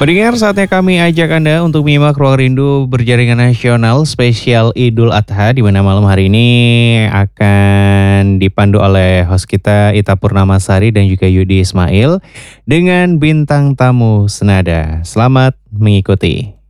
Pendengar, saatnya kami ajak Anda untuk menyimak Ruang Rindu Berjaringan Nasional spesial Idul Adha, di mana malam hari ini akan dipandu oleh host kita Ita Purnamasari dan juga Yudi Ismail dengan bintang tamu senada. Selamat mengikuti.